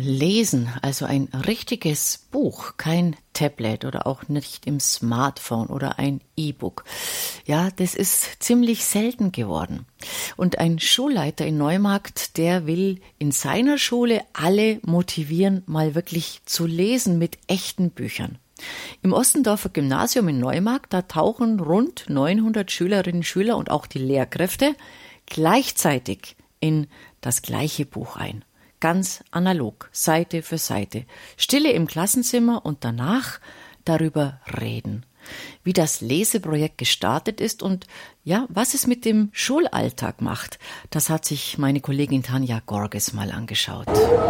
Lesen, also ein richtiges Buch, kein Tablet oder auch nicht im Smartphone oder ein E-Book. Ja, das ist ziemlich selten geworden. Und ein Schulleiter in Neumarkt, der will in seiner Schule alle motivieren, mal wirklich zu lesen mit echten Büchern. Im Ostendorfer Gymnasium in Neumarkt, da tauchen rund 900 Schülerinnen und Schüler und auch die Lehrkräfte gleichzeitig in das gleiche Buch ein. Ganz analog, Seite für Seite. Stille im Klassenzimmer und danach darüber reden. Wie das Leseprojekt gestartet ist und ja, was es mit dem Schulalltag macht, das hat sich meine Kollegin Tanja Gorges mal angeschaut.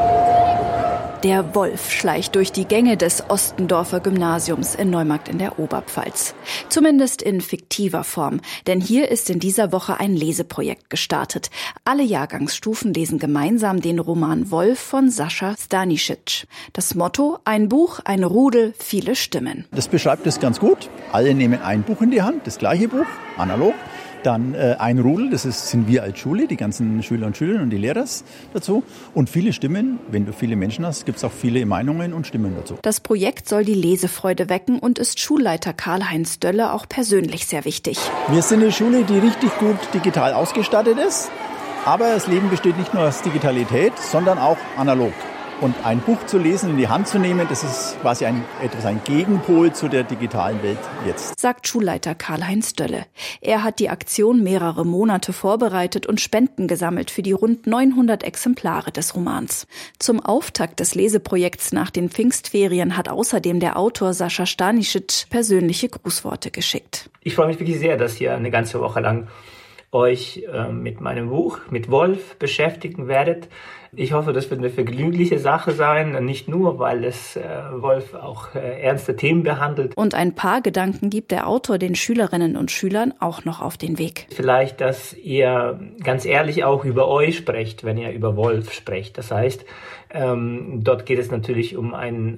Der Wolf schleicht durch die Gänge des Ostendorfer Gymnasiums in Neumarkt in der Oberpfalz. Zumindest in fiktiver Form, denn hier ist in dieser Woche ein Leseprojekt gestartet. Alle Jahrgangsstufen lesen gemeinsam den Roman Wolf von Sascha Stanisic. Das Motto: ein Buch, ein Rudel, viele Stimmen. Das beschreibt es ganz gut. Alle nehmen ein Buch in die Hand, das gleiche Buch, analog. Dann ein Rudel, sind wir als Schule, die ganzen Schüler und Schülerinnen und die Lehrer dazu. Und viele Stimmen, wenn du viele Menschen hast, gibt es auch viele Meinungen und Stimmen dazu. Das Projekt soll die Lesefreude wecken und ist Schulleiter Karl-Heinz Dölle auch persönlich sehr wichtig. Wir sind eine Schule, die richtig gut digital ausgestattet ist. Aber das Leben besteht nicht nur aus Digitalität, sondern auch analog. Und ein Buch zu lesen, in die Hand zu nehmen, das ist quasi ein Gegenpol zu der digitalen Welt jetzt. Sagt Schulleiter Karl-Heinz Dölle. Er hat die Aktion mehrere Monate vorbereitet und Spenden gesammelt für die rund 900 Exemplare des Romans. Zum Auftakt des Leseprojekts nach den Pfingstferien hat außerdem der Autor Sascha Stanisic persönliche Grußworte geschickt. Ich freue mich wirklich sehr, dass ihr eine ganze Woche lang euch mit meinem Buch, mit Wolf, beschäftigen werdet. Ich hoffe, das wird eine vergnügliche Sache sein, nicht nur, weil es Wolf auch ernste Themen behandelt. Und ein paar Gedanken gibt der Autor den Schülerinnen und Schülern auch noch auf den Weg. Vielleicht, dass ihr ganz ehrlich auch über euch sprecht, wenn ihr über Wolf sprecht. Das heißt, dort geht es natürlich um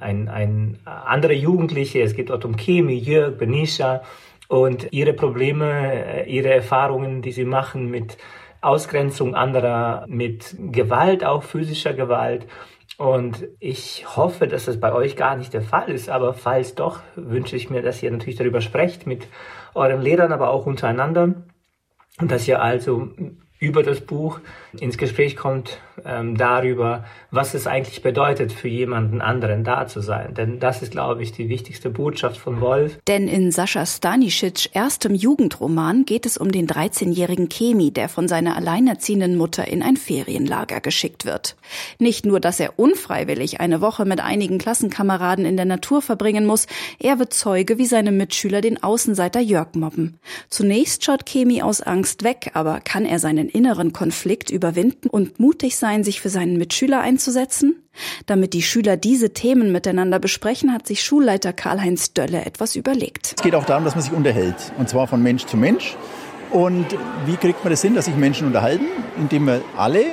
andere Jugendliche. Es geht dort um Kemi, Jörg, Benisha und ihre Probleme, ihre Erfahrungen, die sie machen mit Ausgrenzung anderer, mit Gewalt, auch physischer Gewalt. Und ich hoffe, dass das bei euch gar nicht der Fall ist. Aber falls doch, wünsche ich mir, dass ihr natürlich darüber sprecht mit euren Lehrern, aber auch untereinander. Und dass ihr also über das Buch ins Gespräch kommt darüber, was es eigentlich bedeutet, für jemanden anderen da zu sein. Denn das ist, glaube ich, die wichtigste Botschaft von Wolf. Denn in Sascha Stanisics erstem Jugendroman geht es um den 13-jährigen Kemi, der von seiner alleinerziehenden Mutter in ein Ferienlager geschickt wird. Nicht nur, dass er unfreiwillig eine Woche mit einigen Klassenkameraden in der Natur verbringen muss, er wird Zeuge, wie seine Mitschüler den Außenseiter Jörg mobben. Zunächst schaut Kemi aus Angst weg, aber kann er seinen inneren Konflikt überwinden und mutig sein, sich für seinen Mitschüler einzusetzen? Damit die Schüler diese Themen miteinander besprechen, hat sich Schulleiter Karl-Heinz Dölle etwas überlegt. Es geht auch darum, dass man sich unterhält, und zwar von Mensch zu Mensch. Und wie kriegt man das hin, dass sich Menschen unterhalten? Indem wir alle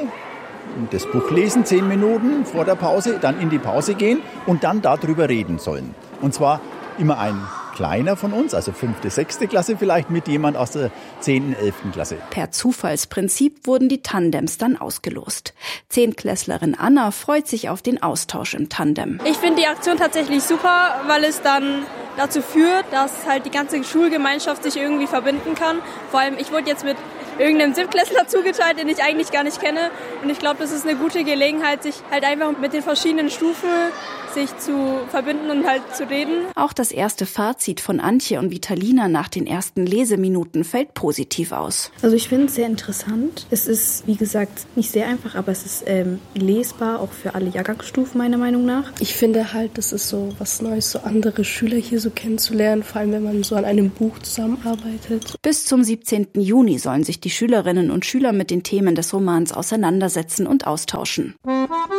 das Buch lesen, 10 Minuten vor der Pause, dann in die Pause gehen und dann darüber reden sollen. Und zwar immer ein kleiner von uns, also 5., 6. Klasse vielleicht, mit jemand aus der 10., 11. Klasse. Per Zufallsprinzip wurden die Tandems dann ausgelost. 10-Klässlerin Anna freut sich auf den Austausch im Tandem. Ich finde die Aktion tatsächlich super, weil es dann dazu führt, dass halt die ganze Schulgemeinschaft sich irgendwie verbinden kann. Vor allem, ich wurde jetzt mit irgendeinem 7-Klässler zugeteilt, den ich eigentlich gar nicht kenne. Und ich glaube, das ist eine gute Gelegenheit, sich halt einfach mit den verschiedenen Stufen sich zu verbinden und halt zu reden. Auch das erste Fazit von Antje und Vitalina nach den ersten Leseminuten fällt positiv aus. Also ich finde es sehr interessant. Es ist, wie gesagt, nicht sehr einfach, aber es ist lesbar, auch für alle Jahrgangsstufen meiner Meinung nach. Ich finde halt, das ist so was Neues, so andere Schüler hier so kennenzulernen, vor allem wenn man so an einem Buch zusammenarbeitet. Bis zum 17. Juni sollen sich die Schülerinnen und Schüler mit den Themen des Romans auseinandersetzen und austauschen.